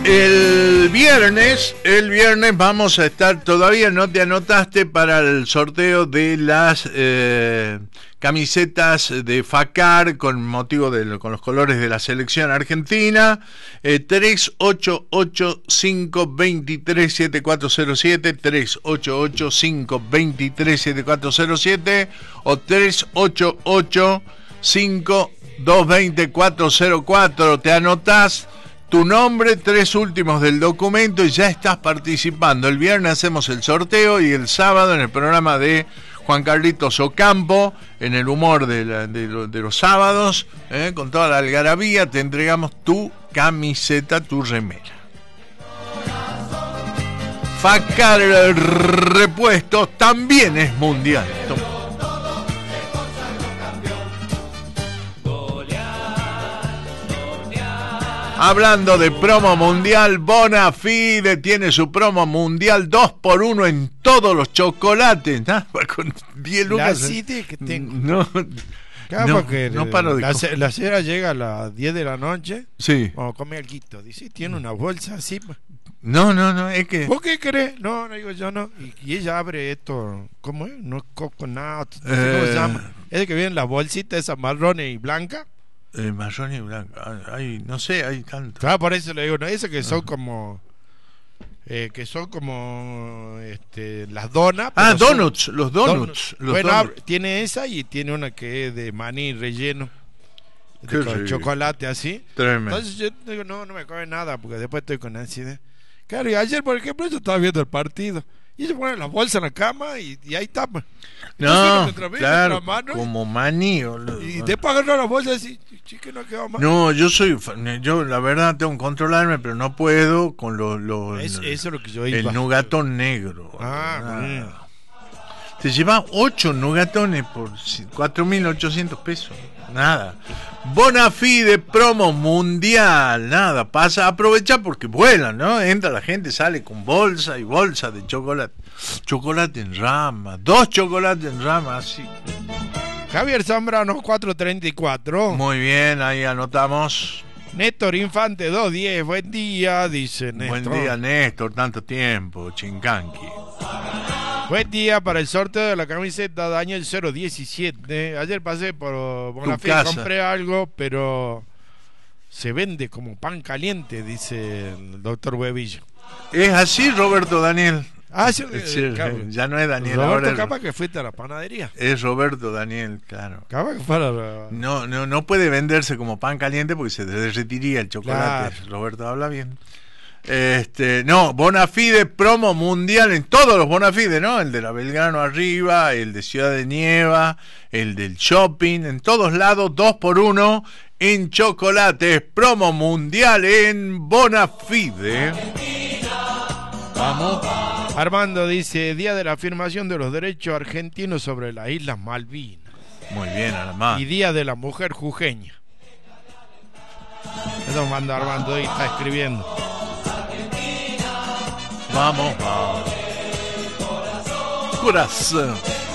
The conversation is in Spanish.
El viernes vamos a estar, todavía no te anotaste para el sorteo de las camisetas de FACAR con motivo con los colores de la selección argentina. 388-523-7407, 388-523-7407 o 388-522-404. Te anotás tu nombre, 3 últimos del documento y ya estás participando. El viernes hacemos el sorteo y el sábado en el programa de Juan Carlitos Ocampo, en el humor de los sábados, con toda la algarabía, te entregamos tu camiseta, tu remera. FACAR Repuestos también es mundial. Hablando de promo mundial, Bonafide tiene su promo mundial 2x1 en todos los chocolates. Con 10 lucas. La cita que tengo. No paro de la cena llega a las 10 de la noche. Sí. Vamos a comer algo. Dice, tiene una bolsa así. No, es que... ¿Vos qué querés? No, digo yo no. Y ella abre esto, ¿cómo es? No es coconut, ¿cómo se llama? Es de que vienen las bolsitas esas marrones y blancas. Marrón y blanco, no sé, hay tanto. Claro, por eso le digo, no, esas que son como las donas. Donuts, los donuts. Tiene esa y tiene una que es de maní relleno con chocolate así. Tremendo. Entonces yo digo, no me come nada porque después estoy con ansiedad. Claro, y ayer, por ejemplo, yo estaba viendo el partido y ellos ponen las bolsas en la cama y ahí tapan. No, claro, como maní. Y después agarrar las bolsas y decir, chique, no quedó más. No, yo la verdad tengo que controlarme, pero no puedo con eso es lo que yo iba. El nugatón negro. Bien. Te lleva 8 nugatones por 4.800 pesos. Nada. Bonafide promo mundial. Nada, pasa, aprovecha porque vuelan, ¿no? Entra la gente, sale con bolsa y bolsa de chocolate. Chocolate en rama, 2 chocolates en rama, así. Javier Zambrano 434. Muy bien, ahí anotamos. Néstor Infante 210, buen día, dice Néstor. Buen día, Néstor, tanto tiempo, Chincanqui. Buen día para el sorteo de la camiseta Daniel 017. Ayer pasé por Bonafide, compré algo, pero se vende como pan caliente, dice el doctor Huevillo. ¿Es así, Roberto Daniel? Sí, ya no es Daniel. Roberto, capaz que fuiste a la panadería. Es Roberto Daniel, claro. Capaz que para... No puede venderse como pan caliente porque se derretiría el chocolate. Claro. Roberto habla bien. Bonafide promo mundial en todos los Bonafide, ¿no? El de la Belgrano arriba, el de Ciudad de Nieva, el del shopping, en todos lados, 2x1 en chocolates, promo mundial en Bonafide. Vamos. Armando dice, día de la afirmación de los derechos argentinos sobre las Islas Malvinas. Muy bien, Armando. Y día de la mujer jujeña. Eso manda Armando ahí, está escribiendo. Vamos. Corazón.